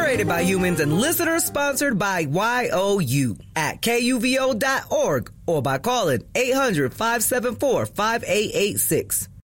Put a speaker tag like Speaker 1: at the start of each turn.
Speaker 1: Created by humans and listeners sponsored by YOU at KUVO.org or by calling 800-574-5886.